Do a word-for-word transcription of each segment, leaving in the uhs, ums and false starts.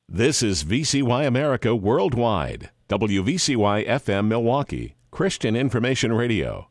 This is V C Y America Worldwide, W V C Y F M Milwaukee, Christian Information Radio.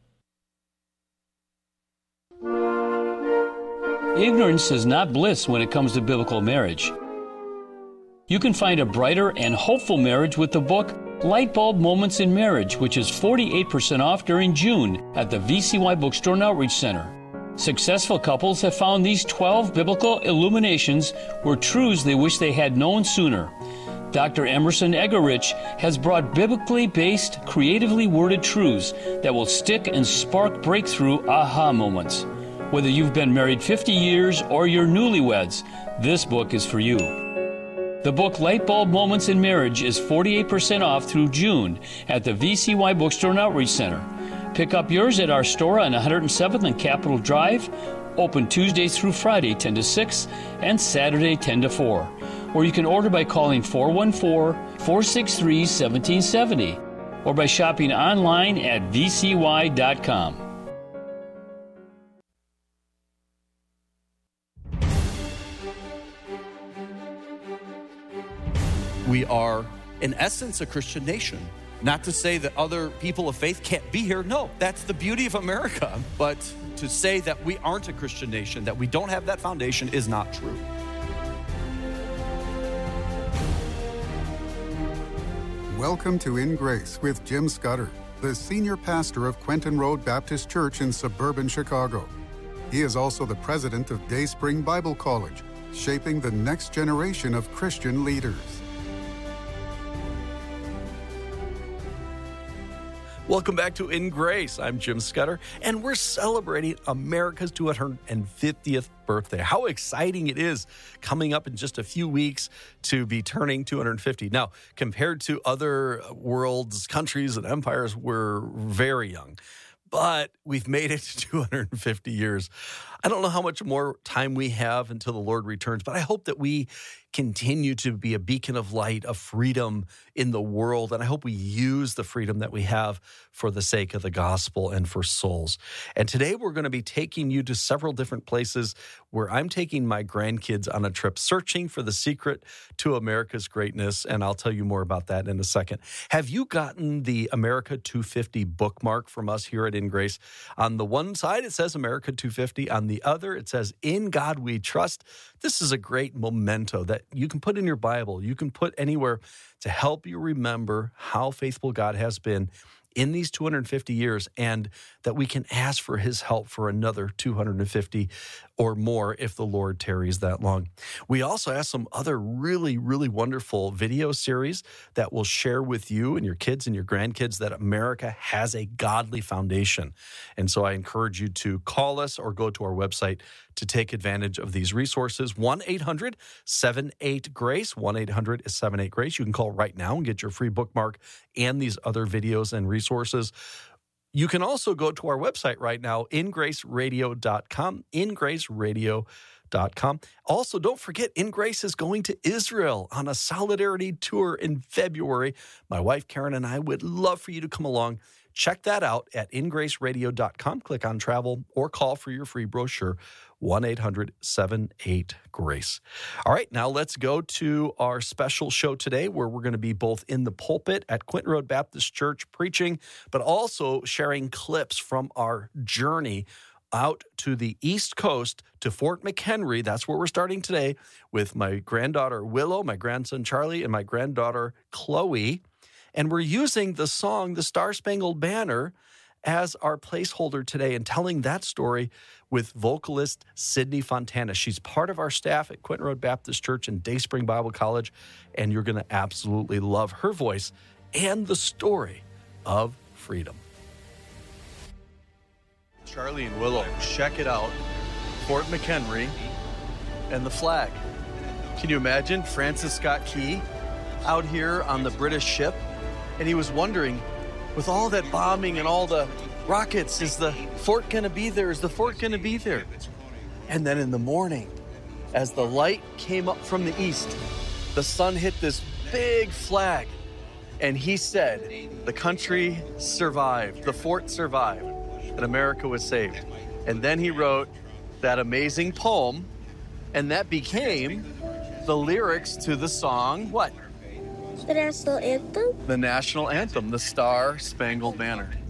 Ignorance is not bliss when it comes to biblical marriage. You can find a brighter and hopeful marriage with the book Light Bulb Moments in Marriage, which is forty-eight percent off during June at the V C Y Bookstore and Outreach Center. Successful couples have found these twelve biblical illuminations were truths they wish they had known sooner. Doctor Emerson Egerich has brought biblically based, creatively worded truths that will stick and spark breakthrough aha moments. Whether you've been married fifty years or you're newlyweds, this book is for you. The book Light Bulb Moments in Marriage is forty-eight percent off through June at the V C Y Bookstore and Outreach Center. Pick up yours at our store on one hundred seventh and Capitol Drive, open Tuesday through Friday ten to six and Saturday ten to four. Or you can order by calling four one four, four six three, one seven seven zero or by shopping online at v c y dot com. We are, in essence, a Christian nation. Not to say that other people of faith can't be here. No, that's the beauty of America. But to say that we aren't a Christian nation, that we don't have that foundation, is not true. Welcome to In Grace with Jim Scudder, the senior pastor of Quentin Road Baptist Church in suburban Chicago. He is also the president of Dayspring Bible College, shaping the next generation of Christian leaders. Welcome back to In Grace. I'm Jim Scudder, and we're celebrating America's two hundred fiftieth birthday. How exciting it is coming up in just a few weeks to be turning two hundred fifty. Now, compared to other world's countries and empires, we're very young. But we've made it to two hundred fifty years. I don't know how much more time we have until the Lord returns, but I hope that we continue to be a beacon of light, of freedom in the world. And I hope we use the freedom that we have for the sake of the gospel and for souls. And today we're going to be taking you to several different places where I'm taking my grandkids on a trip, searching for the secret to America's greatness. And I'll tell you more about that in a second. Have you gotten the America two fifty bookmark from us here at In Grace? On the one side, it says America two fifty. On the other, it says, In God We Trust. This is a great memento that you can put in your Bible. You can put anywhere to help you remember how faithful God has been in these two hundred fifty years, and that we can ask for his help for another two hundred fifty or more if the Lord tarries that long. We also have some other really, really wonderful video series that will share with you and your kids and your grandkids that America has a godly foundation. And so I encourage you to call us or go to our website to take advantage of these resources. one eight hundred seven eight GRACE, one eight hundred seven eight GRACE. You can call right now and get your free bookmark and these other videos and resources. You can also go to our website right now, in grace radio dot com, in grace radio dot com. Also, don't forget, In Grace is going to Israel on a solidarity tour in February. My wife, Karen, and I would love for you to come along. Check that out at in grace radio dot com. Click on travel or call for your free brochure, one eight hundred seven eight GRACE. All right, now let's go to our special show today where we're going to be both in the pulpit at Quentin Road Baptist Church preaching, but also sharing clips from our journey out to the East Coast to Fort McHenry. That's where we're starting today with my granddaughter Willow, my grandson Charlie, and my granddaughter Chloe. And we're using the song, The Star-Spangled Banner, as our placeholder today and telling that story with vocalist Sydney Fontana. She's part of our staff at Quentin Road Baptist Church and Dayspring Bible College, and you're going to absolutely love her voice and the story of freedom. Charlie and Willow, check it out. Fort McHenry and the flag. Can you imagine Francis Scott Key out here on the British ship? And he was wondering, with all that bombing and all the rockets, is the fort going to be there? Is the fort going to be there? And then in the morning, as the light came up from the east, the sun hit this big flag. And he said, the country survived, the fort survived, and America was saved. And then he wrote that amazing poem, and that became the lyrics to the song, what? The national anthem? The national anthem, the Star Spangled Banner.